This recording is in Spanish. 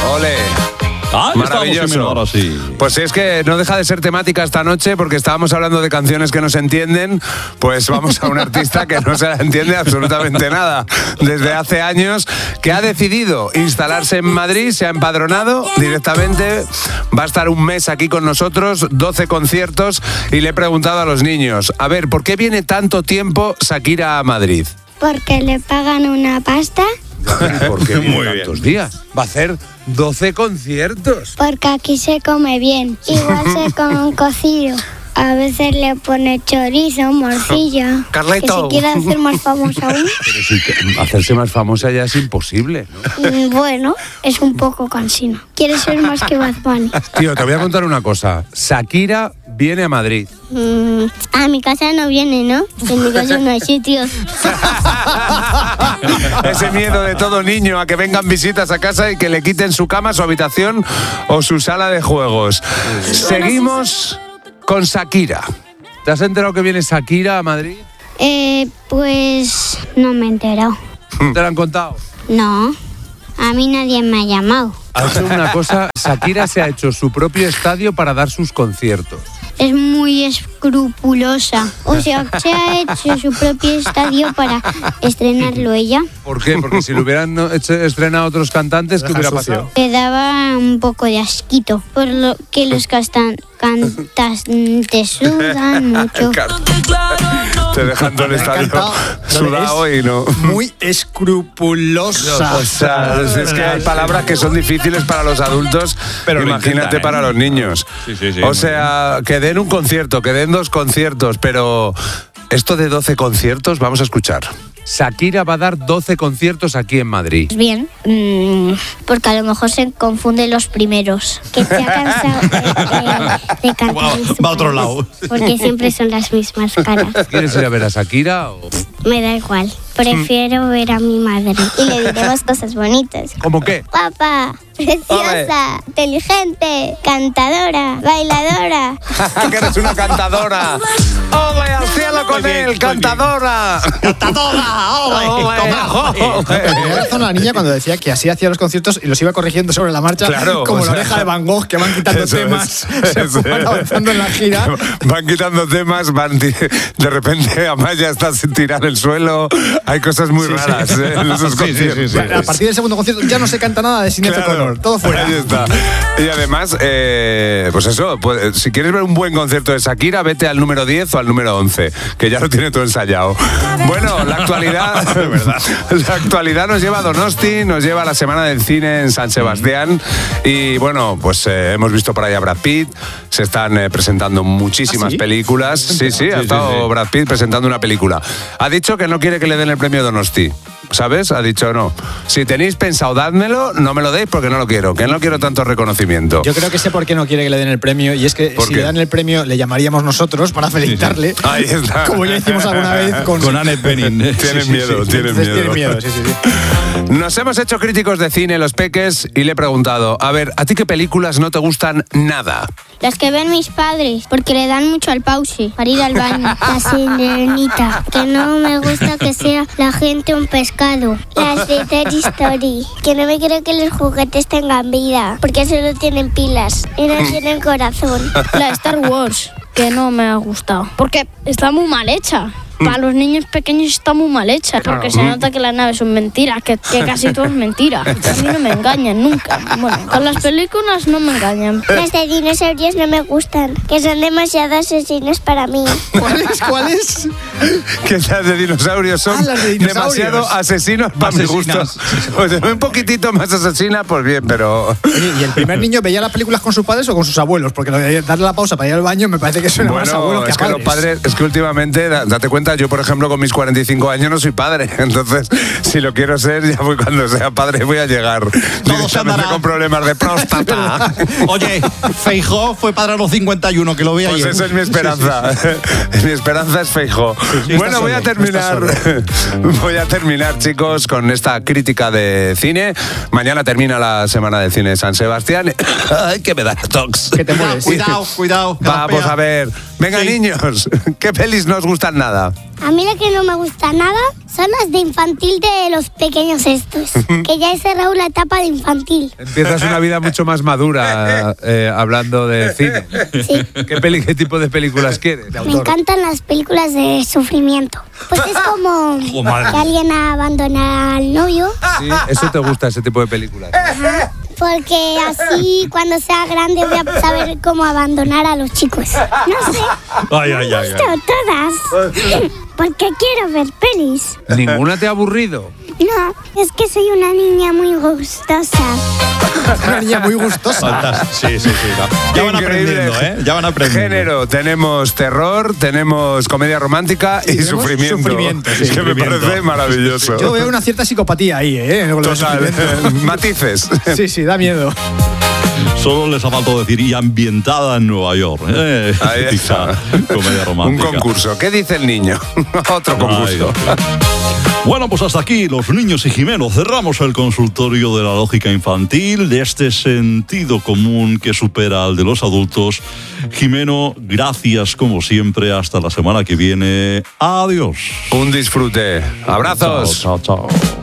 Ole. Maravilloso. Ahora sí. Pues es que no deja de ser temática esta noche porque estábamos hablando de canciones que no se entienden, pues vamos a un artista que no se la entiende absolutamente nada desde hace años, que ha decidido instalarse en Madrid, se ha empadronado directamente, va a estar un mes aquí con nosotros, 12 conciertos, y le he preguntado a los niños, a ver, ¿por qué viene tanto tiempo Shakira a Madrid? Porque le pagan una pasta. ¿Por qué viene tantos días? Va a hacer 12 conciertos. Porque aquí se come bien. Igual se come un cocido. A veces le pone chorizo, morcilla. Carleto. Que si quiere hacer más famosa aún. Pero sí, hacerse más famosa ya es imposible, ¿no? Bueno, es un poco cansino. Quiere ser más que Bad Bunny. Tío, te voy a contar una cosa. Shakira viene a Madrid. A mi casa no viene, ¿no? En mi casa no hay sitios. Ese miedo de todo niño a que vengan visitas a casa y que le quiten su cama, su habitación o su sala de juegos. Seguimos con Shakira. ¿Te has enterado que viene Shakira a Madrid? Pues no me he enterado. ¿Te lo han contado? No, a mí nadie me ha llamado. Ha hecho una cosa, Shakira se ha hecho su propio estadio para dar sus conciertos. Es muy escrupulosa. O sea, se ha hecho su propio estadio para estrenarlo ella. ¿Por qué? Porque si lo hubieran estrenado otros cantantes, ¿qué hubiera pasado? Le daba un poco de asquito, por lo que los cantantes sudan mucho. Te dejan todo el estadio sudado y no... Muy escrupulosa. O sea, es que hay palabras que son difíciles para los adultos, pero imagínate para los niños. Sí, o sea, que den un concierto, que den 2 conciertos, pero esto de 12 conciertos, vamos a escuchar. Shakira va a dar 12 conciertos aquí en Madrid. Bien, porque a lo mejor se confunden los primeros. Que se ha cansado de cantar. Va a otro lado. Porque siempre son las mismas caras. ¿Quieres ir a ver a Shakira o...? Me da igual. Prefiero ver a mi madre. Y le diremos cosas bonitas. ¿Cómo qué? Guapa, preciosa, inteligente, cantadora, bailadora. ¡Que eres una cantadora! ¡Ole, al cielo con él! ¡Cantadora! ¡Cantadora! ¡Ole! Tenía razón la niña cuando decía que así hacía los conciertos y los iba corrigiendo sobre la marcha, claro, como la oreja de Van Gogh, que van quitando temas, se van avanzando en la gira. Van quitando temas, de repente Amaya está sin tirar el suelo. Hay cosas muy raras en esos conciertos. A partir del segundo concierto ya no se canta nada de Sinéad O'Connor, todo fuera. Ahí está. Y además, pues eso, si quieres ver un buen concierto de Shakira, vete al número 10 o al número 11, que ya lo tiene todo ensayado. Bueno, la actualidad nos lleva a Donosti, nos lleva a la Semana del Cine en San Sebastián y bueno, pues hemos visto por ahí a Brad Pitt, se están presentando muchísimas películas. Sí, ha estado Brad Pitt presentando una película. Ha dicho que no quiere que le den el premio Donosti, ¿sabes? Ha dicho no. Si tenéis pensado dádmelo, no me lo deis porque no lo quiero, que no quiero tanto reconocimiento. Yo creo que sé por qué no quiere que le den el premio, y es que si le dan el premio le llamaríamos nosotros para felicitarle. Ahí está. Como ya hicimos alguna vez con Annette Bening. Tienen miedo. Sí. Nos hemos hecho críticos de cine, los peques, y le he preguntado, a ver, ¿a ti qué películas no te gustan nada? Las que ven mis padres, porque le dan mucho al pause para ir al baño. La Sirenita, que no me gusta que sea la gente un pescado. Las de Toy Story, que no me quiero que los juguetes tengan vida, porque solo tienen pilas y no tienen corazón. La de Star Wars, que no me ha gustado, porque está muy mal hecha. Para los niños pequeños está muy mal hecha, porque se nota que las naves son mentiras, que casi todo es mentira. A mí no me engañan nunca. Bueno, con las películas no me engañan. Las de dinosaurios no me gustan, que son demasiado asesinos para mí. ¿Cuáles? Que las de dinosaurios son demasiado asesinos para mi gusto. Pues un poquitito más asesina, pues bien, pero... ¿Y el primer niño veía las películas con sus padres o con sus abuelos? Porque lo de darle la pausa para ir al baño me parece que suena más a abuelos que a padres. Los padres, es que últimamente, date cuenta, yo por ejemplo con mis 45 años no soy padre, entonces si lo quiero ser ya voy cuando sea padre voy a llegar directamente con problemas de próstata. Oye, Feijóo fue padre a los 51, que lo vi ayer. Pues esa es mi esperanza. Mi esperanza es Feijóo. Bueno, voy a terminar chicos con esta crítica de cine. Mañana termina la Semana del Cine de San Sebastián. Ay, que me da tox. Que te mueres. Cuidado. Vamos a ver. Venga, niños, ¿qué pelis no os gustan nada? A mí lo que no me gusta nada son las de infantil de los pequeños estos. Que ya he cerrado la etapa de infantil. Empiezas una vida mucho más madura hablando de cine. Sí. ¿Qué tipo de películas quieres? Me encantan las películas de sufrimiento. Pues es como que alguien abandona al novio. Sí, eso te gusta, ese tipo de películas. Ajá. Porque así cuando sea grande voy a saber cómo abandonar a los chicos. No sé. Ay. Todas. Porque quiero ver pelis. ¿Ninguna te ha aburrido? No, es que soy una niña muy gustosa. Una niña muy gustosa. Sí. Ya van aprendiendo, ¿eh? Ya van aprendiendo. Género, tenemos terror, tenemos comedia romántica y sufrimiento. Sí, Es que me parece maravilloso. Yo veo una cierta psicopatía ahí, con lo de Total, sufrimiento. matices. Sí, da miedo. Solo les ha faltado decir, y ambientada en Nueva York. Ahí está. Comedia romántica. Un concurso. ¿Qué dice el niño? Otro concurso. Bueno, pues hasta aquí, los niños y Jimeno. Cerramos el consultorio de la lógica infantil, de este sentido común que supera al de los adultos. Jimeno, gracias como siempre. Hasta la semana que viene. Adiós. Un disfrute. Abrazos. Chao.